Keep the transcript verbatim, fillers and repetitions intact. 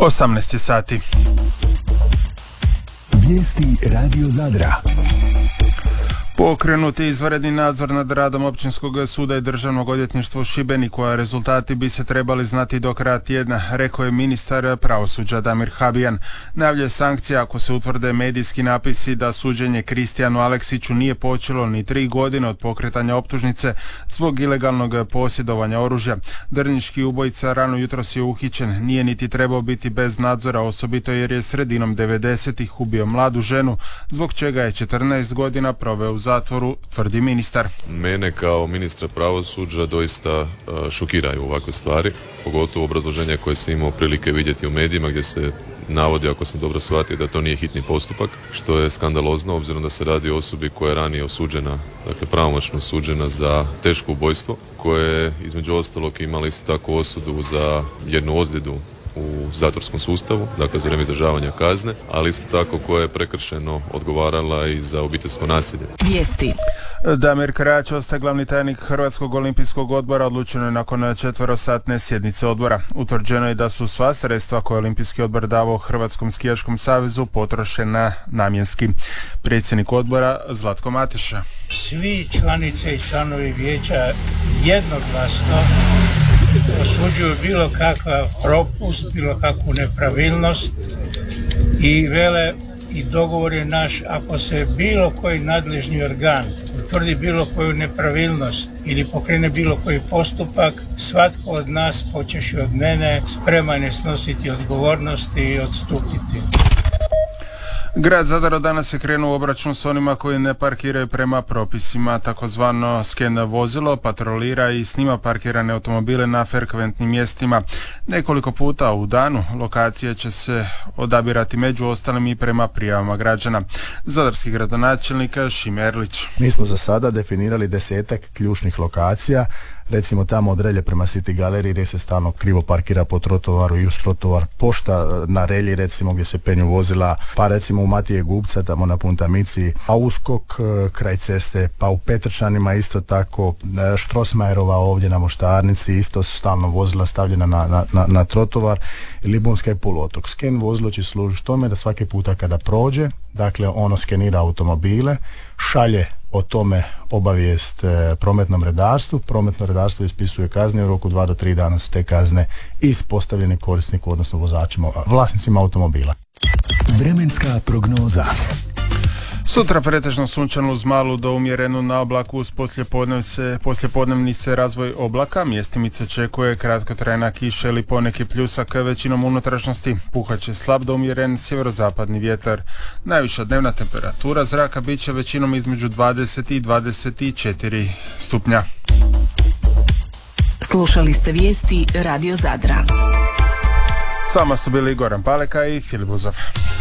osamnaest sati. Vijesti Radio Zadra. Pokrenut je izvanredni nadzor nad radom Općinskog suda i Državnog odvjetništva u Šibeniku, a rezultati bi se trebali znati do kraja tjedna, rekao je ministar pravosuđa Damir Habijan. Najavljuje sankcija ako se utvrde medijski napisi da suđenje Kristijanu Aleksiću nije počelo ni tri godine od pokretanja optužnice zbog ilegalnog posjedovanja oružja. Drniški ubojica rano jutros je uhićen, nije niti trebao biti bez nadzora, osobito jer je sredinom devedesetih ubio mladu ženu, zbog čega je četrnaest godina proveo u zatvoru, tvrdi ministar. Mene kao ministra pravosuđa doista šokiraju ovakve stvari, pogotovo obrazloženje koje sam imao prilike vidjeti u medijima gdje se navodi, ako sam dobro shvatio, da to nije hitni postupak, što je skandalozno obzirom da se radi o osobi koja je ranije osuđena, dakle pravomoćno osuđena za teško ubojstvo, koja je između ostalog imala isto tako osudu za jednu ozljedu u zatvorskom sustavu, dakle za vrijeme izdržavanja kazne, ali isto tako koja je prekršeno odgovarala i za obiteljsko nasilje. Vijesti. Damir Krajač ostaje glavni tajnik Hrvatskog olimpijskog odbora, odlučeno je nakon četverosatne sjednice odbora. Utvrđeno je da su sva sredstva koje je Olimpijski odbor davao Hrvatskom skijaškom savezu potrošena namjenski. Predsjednik odbora Zlatko Mateša. Svi članice i članovi vijeća jednoglasno osuđuju bilo kakav propust, bilo kakvu nepravilnost i vele i dogovor je naš, ako se bilo koji nadležni organ utvrdi bilo koju nepravilnost ili pokrene bilo koji postupak, svatko od nas, počevši od mene, spreman je snositi odgovornosti i odstupiti. Grad Zadar danas je krenuo u obračun s onima koji ne parkiraju prema propisima. Takozvano sken vozilo patrolira i snima parkirane automobile na frekventnim mjestima. Nekoliko puta u danu lokacije će se odabirati među ostalim i prema prijavama građana. Zadarski gradonačelnik Šime Erlić. Mi smo za sada definirali desetak ključnih lokacija. Recimo tamo od Relje prema City galeriji gdje se stalno krivo parkira po trotovaru i uz trotovar, pošta na Relji recimo gdje se penju vozila, pa recimo u Matije Gubca tamo na Puntamici, a uskok kraj ceste, pa u Petrčanima isto tako, Štrosmajerova ovdje na Moštarnici isto su stalno vozila stavljena na, na, na, na trotovar, Libunska i poluotok. Sken vozilo će služiti tome da svaki puta kada prođe, dakle ono skenira automobile, šalje o tome obavijest e, prometnom redarstvu, prometno redarstvo ispisuje kazne, u roku dva do tri dana su te kazne ispostavljene korisniku, odnosno vozačima, vlasnicima automobila. Vremenska prognoza. Sutra pretežno sunčano uz malu do umjerenu na oblaku, uz poslijepodnevni se razvoj oblaka, mjestimice očekuje kratkotrajna kiša ili poneki pljusak, većinom unutrašnjosti puhat će slab do umjeren sjeverozapadni vjetar. Najviša dnevna temperatura zraka bit će većinom između dvadeset i dvadeset četiri stupnja. Slušali ste vijesti Radio Zadra. S vama su bili Goran Paleka i Filip Buzov.